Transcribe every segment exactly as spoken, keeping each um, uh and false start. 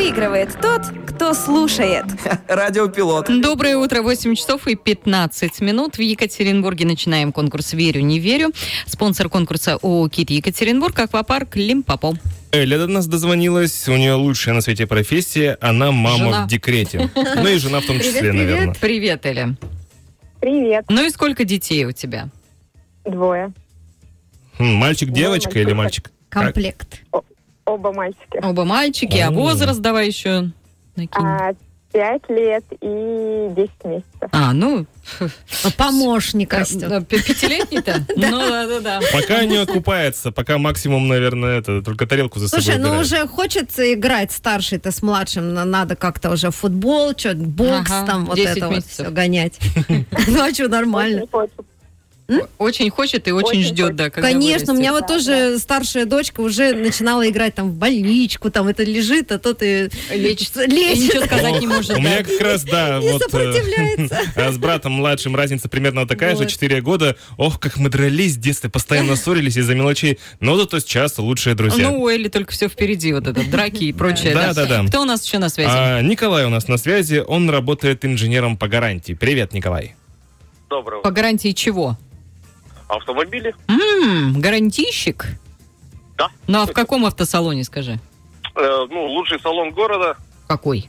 Выигрывает тот, кто слушает. Радиопилот. Доброе утро, восемь часов и пятнадцать минут. В Екатеринбурге начинаем конкурс «Верю, не верю». Спонсор конкурса ООО «Кит Екатеринбург», аквапарк «Лимпопо». Эля до нас дозвонилась, у нее лучшая на свете профессия, она мама Жена. в декрете. Ну и жена в том числе, Привет, привет. наверное. Привет, Эля. Привет. Ну и сколько детей у тебя? Двое. Хм, Мальчик, девочка мальчик. или мальчик? Комплект. Оба мальчики. Оба мальчики, а О. возраст давай еще накинь. А, Пять лет и десять месяцев. А, ну... Помощник а, растет. да, п- Пятилетний-то? Ну, да-да-да. Пока не окупается, пока максимум, наверное, это только тарелку за собой Слушай, ну убирает. уже хочется играть старший-то с младшим. на- Надо как-то уже футбол, что бокс, Ага, там вот десять это вот месяцев. все гонять. Ну а что, нормально. Очень хочется. Очень хочет и очень, Очень ждет, хочет. да, когда Конечно, у меня вырастет. вот тоже старшая дочка уже начинала играть там в больничку, там это лежит, а то ты Лечится. И лечит, ничего сказать не может. У да. меня как раз, да, не вот... э, сопротивляется. А с братом младшим разница примерно такая же, Вот. четыре года. Ох, как мы дрались в детстве, постоянно ссорились из-за мелочей. Но зато сейчас лучшие друзья. Ну, у Эли только все впереди, вот это, драки и прочее. Да, да, да. Кто у нас еще на связи? А, Николай у нас на связи, он работает инженером по гарантии. Привет, Николай. Доброго. По гарантии чего? Автомобили? М-м, гарантийщик? Да. Ну, а в каком автосалоне, скажи? Э, ну, лучший салон города. Какой?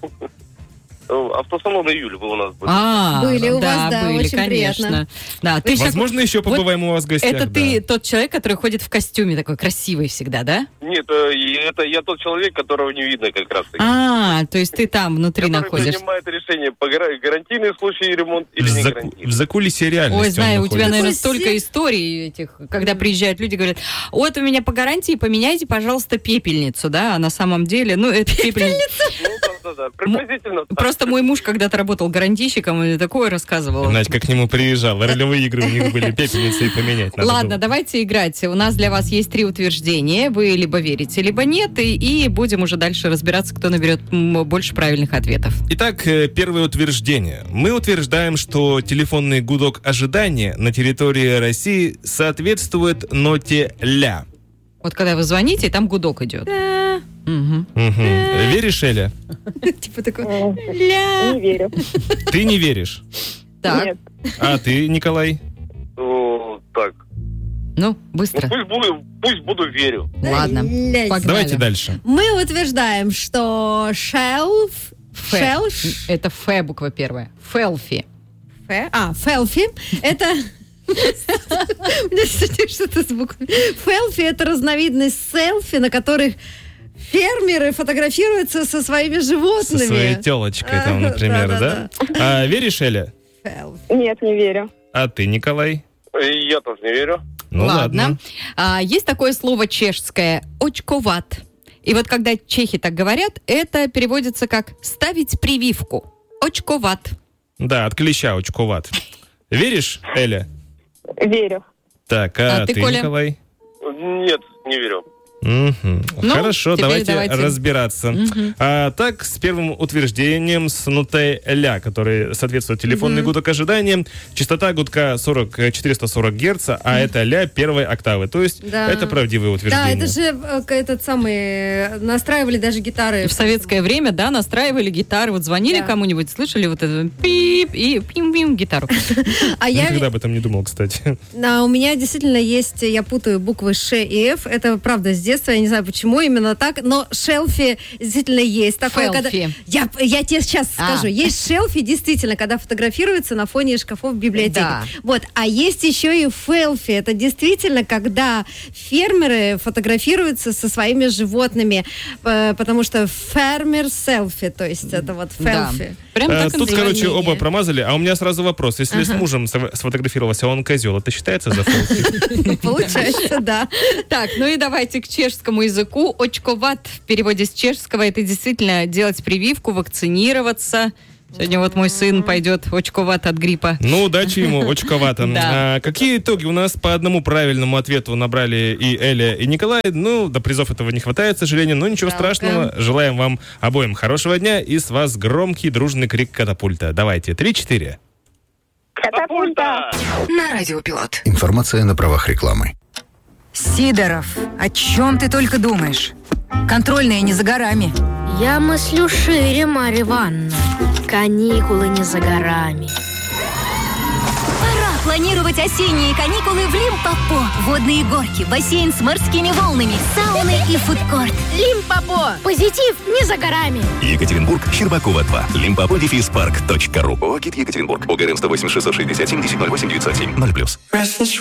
Э, автосалон «Июль» был у нас. Был. А, Были у вас, да, были, очень конечно. приятно. Да, ты щас- Возможно, еще побываем у вас в гостях. Это да. ты тот человек, который ходит в костюме такой красивый всегда, да? Нет, э, и это я тот человек, которого не видно как раз. А, то есть ты там внутри который находишься. принимает решение, по гара- гарантийный случай ремонт или В, не заку- гарантийный. в закулисье реальности Ой, он знаю, у тебя, находится. наверное, Ой, столько все- историй этих, когда приезжают люди, говорят, вот у меня по гарантии поменяйте, пожалуйста, пепельницу, да, а на самом деле, ну, это пепельница. Ну, да, да, да, приблизительно так. Просто мой муж когда-то работал гарантийщиком и такое рассказывал. Надя к нему приезжал. Ролевые игры у них были, пепельницы и поменять надо Ладно, было. давайте играть. У нас для вас есть три утверждения. Вы либо верите, либо нет. И, и будем уже дальше разбираться, кто наберет м, больше правильных ответов. Итак, э, первое утверждение. Мы утверждаем, что телефонный гудок ожидания на территории России соответствует ноте «ля». Вот когда вы звоните, там гудок идет. Мгм. Мгм. Веришь, Эля? Типа такой, Э, ля. Не верю. Ты не веришь. Так, Нет. А ты, Николай? Ну, так. ну, Ну, быстро. пусть буду, пусть буду верю. Ладно. Ля. Погнали. Давайте дальше. Мы утверждаем, что shelf, Фе. shelf, Это Ф буква первая. Фелфи. Фе- а, фелфи, это... У меня сегодня что-то с буквами. Фелфи — это разновидность селфи, на которых фермеры фотографируются со своими Со животными. своей телочкой там, Ага, например, да? да-да-да. А веришь, Эля? Фелфи. Нет, не верю. А ты, Николай? И я тоже не верю. Ну ладно. А, есть такое слово чешское «очковат». И вот когда чехи так говорят, это переводится как «ставить прививку». «Очковат». Да, от клеща очковат. Веришь, Эля? Верю. Так, а, А ты, ты, Коля? Николай? Нет, не верю. Мгм. Ну, Хорошо, теперь давайте, давайте. разбираться. Мгм. А, так, с первым утверждением с нотой «ля», который соответствует телефонный гудок ожидания. Частота гудка сорок, четыреста сорок герц, а это «ля» первой октавы. То есть Да. это правдивое Да, утверждение. это же э, к- этот самый... э, Настраивали даже гитары. В советское время, да, настраивали гитары, вот звонили Да. кому-нибудь, слышали вот это пип и пим-пим гитару. А я... Никогда об этом не думал, кстати. Да, у меня действительно есть, я путаю буквы Ш и Ф. Это правда с детства, я не знаю почему именно так, но шелфи действительно есть. Такое, когда... Фелфи. я, я тебе сейчас А. скажу. Есть шелфи, действительно, когда фотографируются на фоне шкафов в библиотеке. Да. Вот. А есть еще и фелфи. Это действительно, когда фермеры фотографируются со своими животными, э, потому что фермер селфи, то есть это вот Да. фелфи. Прям А, так и Тут, короче, название. оба промазали. А у меня сразу вопрос. Если с мужем сф- сфотографировался, а он козел, это считается за фотки? Получается, да. Так, ну и давайте к чешскому языку. Очковат в переводе с чешского это действительно делать прививку, вакцинироваться. Сегодня вот мой сын пойдет очковат от гриппа. Ну, удачи ему, очковато. Да. А, какие итоги? У нас по одному правильному ответу набрали и Эля, и Николай. Ну, до призов этого не хватает, к сожалению, но ничего Жалко. страшного. Желаем вам обоим хорошего дня и с вас громкий дружный крик катапульта. Давайте, три-четыре. Катапульта! На Радиопилот. Информация на правах рекламы. Сидоров, о чем ты только думаешь? Контрольная не за горами. Я мыслю шире, Марья Ивановна. Каникулы не за горами. Пора планировать осенние каникулы в Лимпопо. Водные горки, бассейн с морскими волнами, сауны и фудкорт. Лимпопо. Позитив не за горами. Екатеринбург, Щербакова два. Лимпопо дефис парк точка ру. ОГИ Екатеринбург. ОГРН сто восемь шестьсот шестьдесят семь десять ноль восемь девятьсот семь ноль плюс.